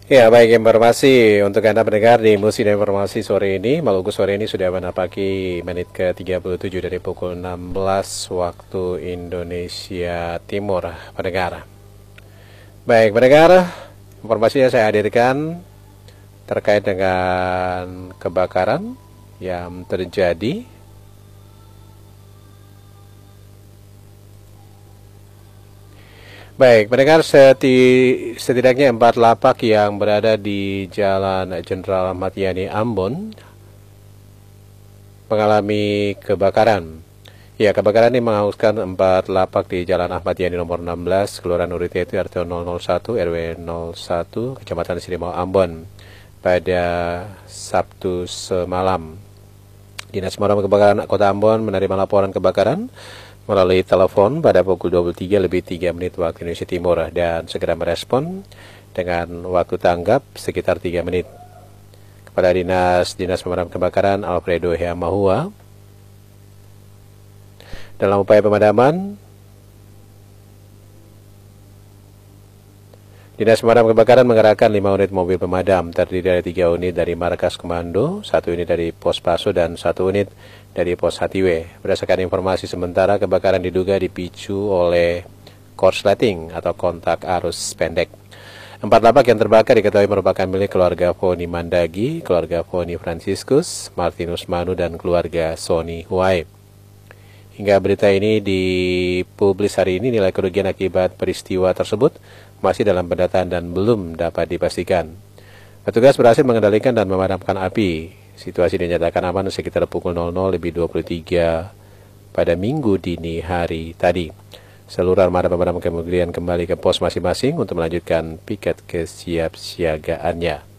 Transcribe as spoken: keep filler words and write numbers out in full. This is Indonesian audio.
Ya, baik, informasi untuk Anda pendengar di Musik dan Informasi sore ini. Maluku sore ini sudah menapaki menit ke tiga puluh tujuh dari pukul enam belas waktu Indonesia Timur, pendengar. Baik, pendengar, informasi yang saya hadirkan terkait dengan kebakaran yang terjadi Baik, mendengar seti, setidaknya empat lapak yang berada di Jalan Jenderal Ahmad Yani Ambon mengalami kebakaran. Ya, kebakaran ini menghanguskan empat lapak di Jalan Ahmad Yani nomor enam belas, Kelurahan Uritetu, R T nol nol satu, R W nol satu, Kecamatan Sirimau, Ambon, pada Sabtu semalam. Dinas Pemadam Kebakaran Kota Ambon menerima laporan kebakaran melalui telepon pada pukul dua puluh tiga lebih tiga menit waktu Indonesia Timur dan segera merespon dengan waktu tanggap sekitar tiga menit. Kepada Dinas Dinas Pemadam Kebakaran Alfredo Heamahua, dalam upaya pemadaman, Dinas Pemadam Kebakaran mengerahkan lima unit mobil pemadam terdiri dari tiga unit dari Markas Komando, satu unit dari Pos Paso, dan satu unit dari Pos Hatiwe. Berdasarkan informasi sementara, kebakaran diduga dipicu oleh korsleting atau kontak arus pendek. Empat lapak yang terbakar diketahui merupakan milik keluarga Foni Mandagi, keluarga Foni Franciscus, Martinus Manu, dan keluarga Sony Huai. Hingga berita ini dipublis hari ini, nilai kerugian akibat peristiwa tersebut masih dalam pendataan dan belum dapat dipastikan. Petugas berhasil mengendalikan dan memadamkan api. Situasi dinyatakan aman sekitar pukul nol nol lebih dua puluh tiga pada Minggu dini hari tadi. Seluruh armada pemadam kemudian kembali ke pos masing-masing untuk melanjutkan piket kesiapsiagaannya.